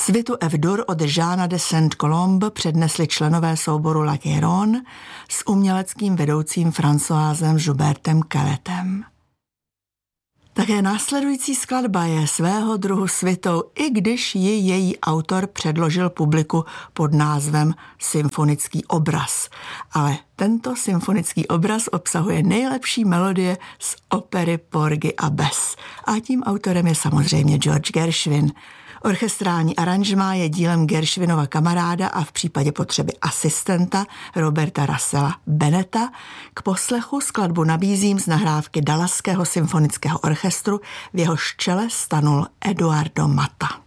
Svitu F-dur od Jeana de Saint-Colombe přednesli členové souboru La Garonne s uměleckým vedoucím Françoisem Joubertem Kelletem. Také následující skladba je svého druhu svitou, i když ji její autor předložil publiku pod názvem Symfonický obraz. Ale tento symfonický obraz obsahuje nejlepší melodie z opery Porgy a Bess. A tím autorem je samozřejmě George Gershwin. Orchestrální aranžmá je dílem Gershwinova kamaráda a v případě potřeby asistenta Roberta Russella Bennetta. K poslechu skladbu nabízím z nahrávky Dallaského symfonického orchestru, v jehož čele stanul Eduardo Mata.